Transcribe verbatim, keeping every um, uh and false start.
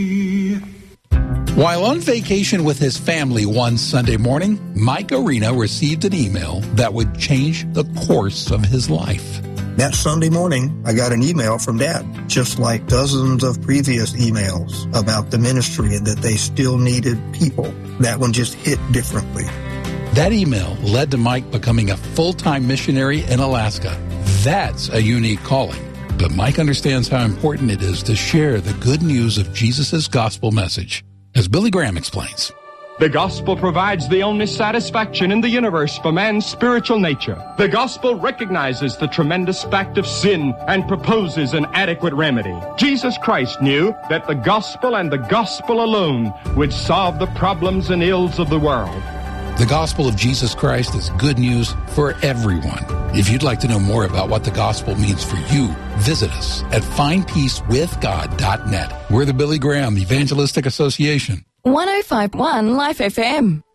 While on vacation with his family one Sunday morning, Mike Arena received an email that would change the course of his life. That Sunday morning, I got an email from Dad, just like dozens of previous emails about the ministry and that they still needed people. That one just hit differently. That email led to Mike becoming a full-time missionary in Alaska. That's a unique calling. But Mike understands how important it is to share the good news of Jesus' gospel message. As Billy Graham explains, the gospel provides the only satisfaction in the universe for man's spiritual nature. The gospel recognizes the tremendous fact of sin and proposes an adequate remedy. Jesus Christ knew that the gospel and the gospel alone would solve the problems and ills of the world. The gospel of Jesus Christ is good news for everyone. If you'd like to know more about what the gospel means for you, visit us at find peace with god dot net. We're the Billy Graham Evangelistic Association. one oh five point one Life F M.